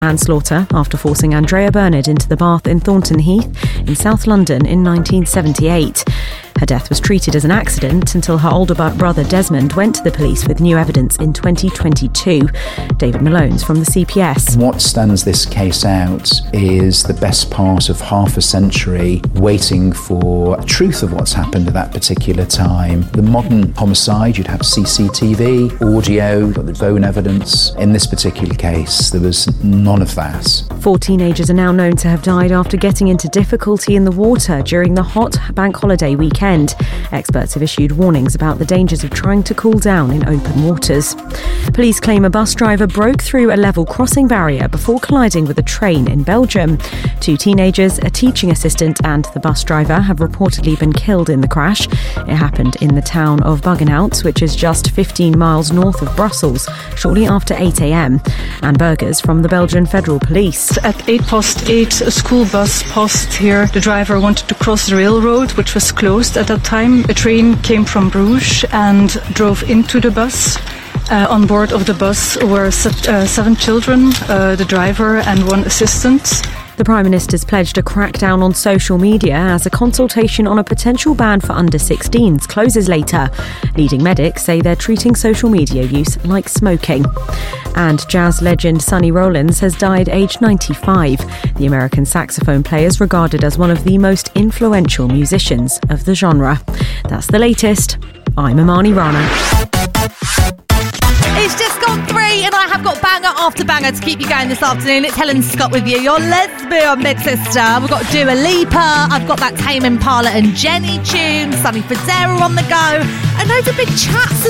manslaughter after forcing Andrea Bernard into the bath in Thornton Heath in South London in 1978. Her death was treated as an accident until her older brother Desmond went to the police with new evidence in 2022. David Malone's from the CPS. What stands this case out is the best part of half a century waiting for truth of what's happened at that particular time. The modern homicide, you'd have CCTV, audio, got the bone evidence. In this particular case, there was none of that. 4 teenagers are now known to have died after getting into difficulty in the water during the hot bank holiday weekend. Experts have issued warnings about the dangers of trying to cool down in open waters. Police claim a bus driver broke through a level crossing barrier before colliding with a train in Belgium. 2 teenagers, a teaching assistant and the bus driver have reportedly been killed in the crash. It happened in the town of Buggenhout, which is just 15 miles north of Brussels, shortly after 8 a.m. Anne Burgers from the Belgian Federal Police. At 8:08, a school bus passed here. The driver wanted to cross the railroad, which was closed at that time. A train came from Bruges and drove into the bus. On board of the bus were 7 children, the driver and 1 assistant. The Prime Minister's pledged a crackdown on social media as a consultation on a potential ban for under-16s closes later. Leading medics say they're treating social media use like smoking. And jazz legend Sonny Rollins has died aged 95. The American saxophone player is regarded as one of the most influential musicians of the genre. That's the latest. I'm Amani Rana. It's just gone 3 and I have got banger after banger to keep you going this afternoon. It's Helen Scott with you, your lesbian big sister. We've got Dua Lipa, I've got that Tame Impala and Jenny tune, Sunny Fodera on the go, and loads of big chats